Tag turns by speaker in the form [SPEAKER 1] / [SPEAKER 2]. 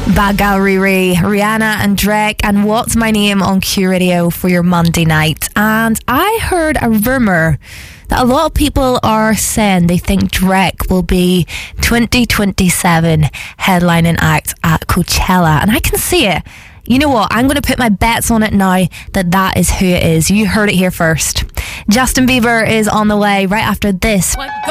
[SPEAKER 1] Bad Gal Riri, Rihanna and Drake, and What's My Name on Q Radio for your Monday night. And I heard a rumour that a lot of people are saying they think Drake will be 2027 headlining act at Coachella, and I can see it. You know what? I'm going to put my bets on it now that is who it is. You heard it here first. Justin Bieber is on the way right after this.